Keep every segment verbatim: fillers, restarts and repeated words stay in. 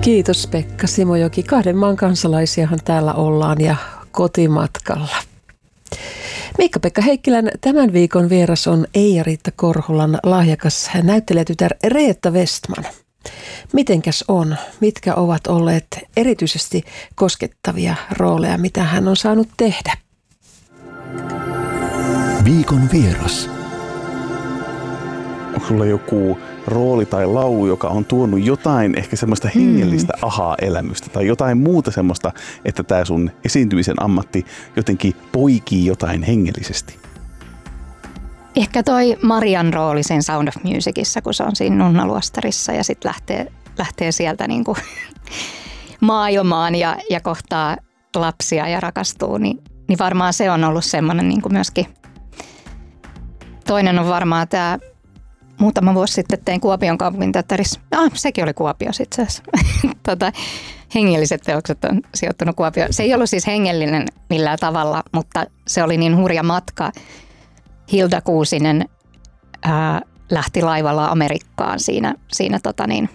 Kiitos Pekka Simojoki. Kahden maan kansalaisiahan täällä ollaan ja kotimatkalla. Miikka-Pekka Heikkilän tämän viikon vieras on Eija-Riitta Korholan lahjakas näyttelijätytär Reetta Westman. Mitenkäs on? Mitkä ovat olleet erityisesti koskettavia rooleja, mitä hän on saanut tehdä? Viikon vieras. Onko sulla joku rooli tai laulu, joka on tuonut jotain ehkä semmoista hengellistä mm. ahaa-elämystä tai jotain muuta semmoista, että tämä sun esiintymisen ammatti jotenkin poikii jotain hengellisesti? Ehkä toi Marian rooli sen Sound of Musicissa, kun se on siinä nunnaluostarissa ja sitten lähtee, lähtee sieltä niinku maailmaan ja, ja kohtaa lapsia ja rakastuu, niin, niin varmaan se on ollut semmoinen niinku myöskin. Toinen on varmaan tämä, muutama vuosi sitten tein Kuopion kaupunginteatterissa, ah, sekin oli Kuopiossa itse asiassa, tota, hengelliset teokset on sijoittunut Kuopioon. Se ei ollut siis hengellinen millään tavalla, mutta se oli niin hurja matka. Hilda Kuusinen ää, lähti laivalla Amerikkaan siinä, siinä tota niin,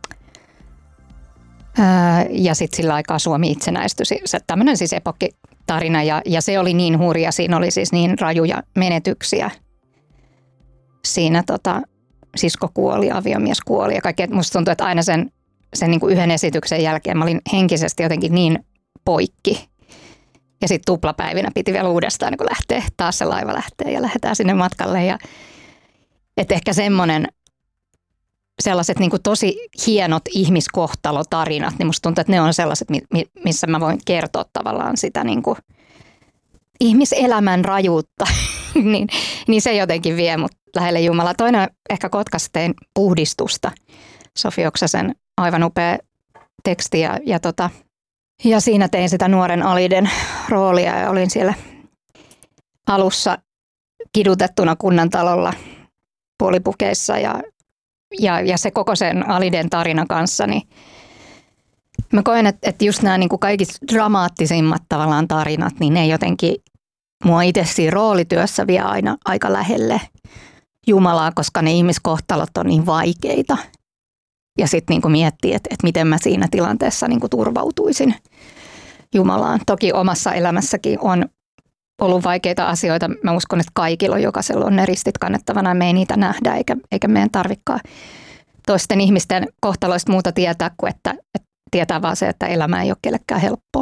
ää, ja sitten sillä aikaa Suomi itsenäistyi. Se, tämmöinen siis epokkitarina ja, ja se oli niin hurja, siinä oli siis niin rajuja menetyksiä. Siinä tota, sisko kuoli, aviomies kuoli ja kaikkea. Musta tuntuu, että aina sen, sen niin kuin yhden esityksen jälkeen mä olin henkisesti jotenkin niin poikki. Ja sitten tuplapäivinä piti vielä uudestaan niin lähteä, taas se laiva lähtee ja lähdetään sinne matkalle. Ja, et ehkä semmoinen, sellaiset niin kuin tosi hienot ihmiskohtalotarinat, niin musta tuntuu, että ne on sellaiset, missä mä voin kertoa tavallaan sitä niin kuin ihmiselämän rajuutta. niin, niin se jotenkin vie mut lähelle Jumalaa. Toinen ehkä Kotkassa tein Puhdistusta. Sofi Oksasen aivan upea teksti ja, ja tota... Ja siinä tein sitä nuoren Aliden roolia ja olin siellä alussa kidutettuna kunnantalolla puolipukeissa ja, ja, ja se koko sen Aliden tarina kanssa, niin mä koen, että, että just nämä niin kuin kaikista dramaattisimmat tavallaan tarinat, niin ne jotenkin mua itse siinä roolityössä vie aina aika lähelle Jumalaa, koska ne ihmiskohtalot on niin vaikeita. Ja sitten niinku miettii, että, että miten mä siinä tilanteessa niinku turvautuisin Jumalaan. Toki omassa elämässäkin on ollut vaikeita asioita. Mä uskon, että kaikilla on, jokaisella on ne ristit kannettavana. Me ei niitä nähdä eikä, eikä meidän tarvikaan toisten ihmisten kohtaloista muuta tietää kuin, että, että tietää vaan se, että elämä ei ole kellekään helppoa.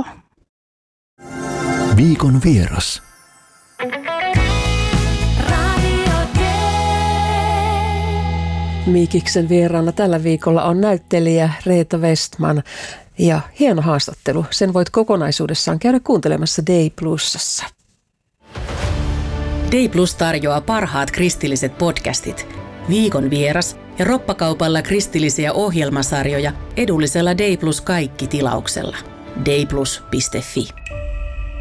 Viikon vieras. Miikiksen vieraana tällä viikolla on näyttelijä Reetta Westman ja hieno haastattelu. Sen voit kokonaisuudessaan käydä kuuntelemassa Day Plusassa. Day Plus tarjoaa parhaat kristilliset podcastit, Viikon vieras ja roppakaupalla kristillisiä ohjelmasarjoja edullisella Day Plus kaikki -tilauksella. dayplus piste fi